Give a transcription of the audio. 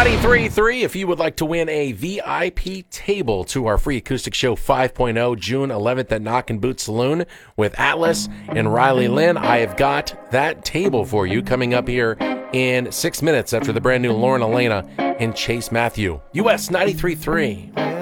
93.3, if you would like to win a VIP table to our free acoustic show 5.0, June 11th at Knock and Boot Saloon with Atlas and Riley Lynn, I have got that table for you coming up here in 6 minutes after the brand new Lauren Elena and Chase Matthew. US 93.3.